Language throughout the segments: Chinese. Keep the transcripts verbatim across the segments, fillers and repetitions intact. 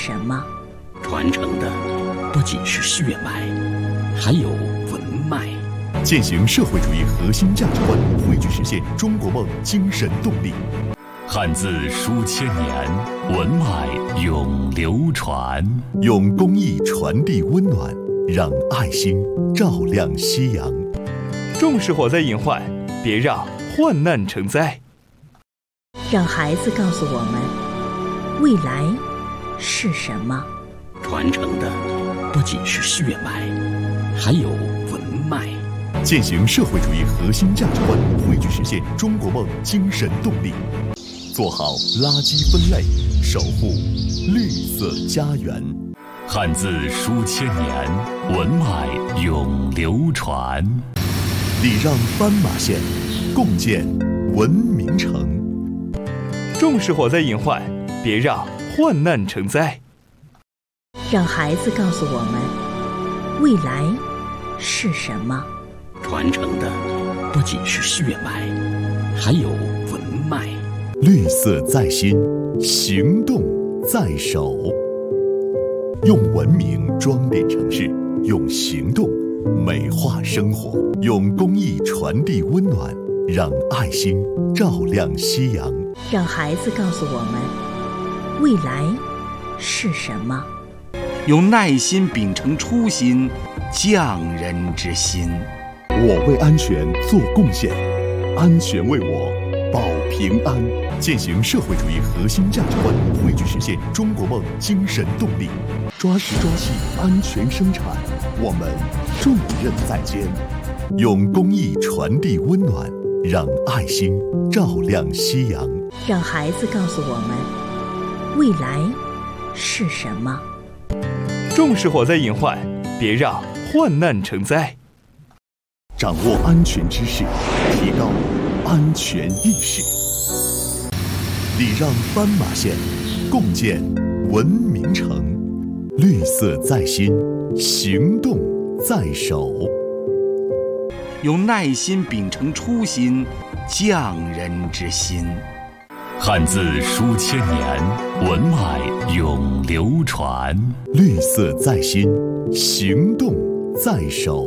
什么？ 传承的不仅是血脉，还有文脉。 践行社会主义核心价值观，汇聚实现中国梦精神动力。 汉字书千年，文脉永流传。 用公益传递温暖，让爱心照亮夕阳。 重视火灾隐患，别让患难成灾。 让孩子告诉我们，未来是什么？ 传承的不仅是血脉，还有文脉。 践行社会主义核心价值观，汇聚实现中国梦精神动力。做好垃圾分类，守护绿色家园。 汉字书千年，文脉永流传。 礼让斑马线，共建文明城。 重视火灾隐患，别让患难成灾。 让孩子告诉我们，未来是什么？ 传承的不仅是血脉，还有文脉。 绿色在心，行动在手。用文明装点城市，用行动美化生活，用公益传递温暖，让爱心照亮夕阳。 让孩子告诉我们，未来是什么？ 用耐心秉承初心，匠人之心。 我为安全做贡献，安全为我保平安。践行社会主义核心价值观，汇聚实现中国梦精神动力。抓实抓细，安全生产，我们重任在肩。用公益传递温暖，让爱心照亮夕阳。 让孩子告诉我们，未来是什么？ 重视火灾隐患，别让患难成灾。 掌握安全知识，提高安全意识。礼让斑马线，共建文明城。绿色在心，行动在手。 用耐心秉承初心，匠人之心。 汉字书千年，文脉永流传。 绿色在心，行动在手。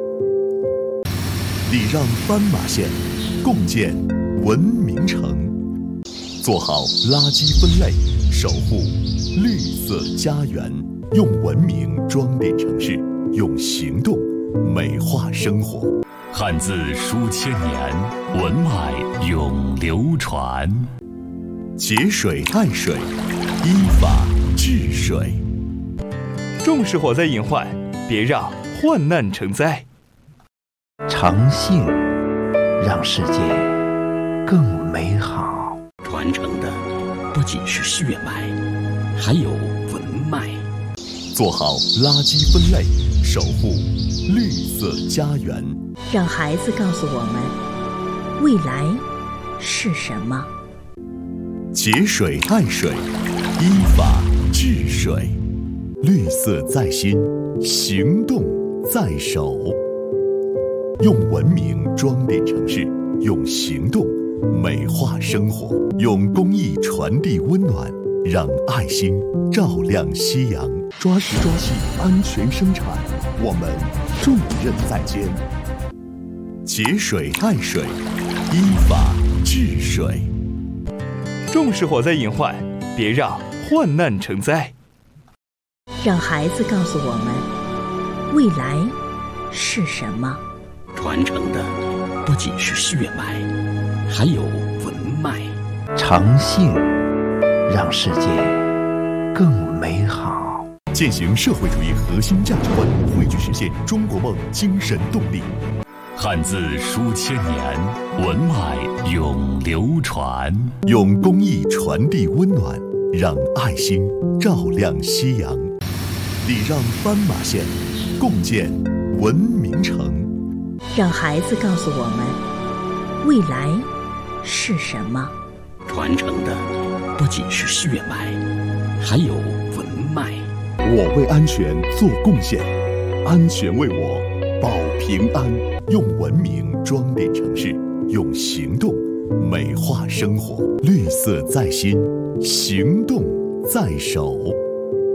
礼让斑马线，共建文明城。做好垃圾分类，守护绿色家园。用文明装点城市，用行动美化生活。 汉字书千年，文脉永流传。 节水爱水，依法治水。 重视火灾隐患，别让患难成灾。 诚信让世界更美好。 传承的不仅是血脉，还有文脉。 做好垃圾分类，守护绿色家园。 让孩子告诉我们，未来是什么？ 节水爱水，依法治水。绿色在心，行动在手。用文明装点城市，用行动美化生活，用公益传递温暖，让爱心照亮夕阳。抓实抓细，安全生产，我们重任在肩。节水爱水，依法治水。 重视火灾隐患，别让患难成灾。 让孩子告诉我们，未来是什么？ 传承的不仅是血脉，还有文脉。 诚信让世界更美好。 践行社会主义核心价值观，汇聚实现中国梦精神动力。 汉字书千年，文脉永流传。 用公益传递温暖，让爱心照亮夕阳。礼让斑马线，共建文明城。 让孩子告诉我们，未来是什么？ 传承的不仅是血脉，还有文脉。 我为安全做贡献，安全为我保平安。用文明装点城市，用行动美化生活。绿色在心，行动在手。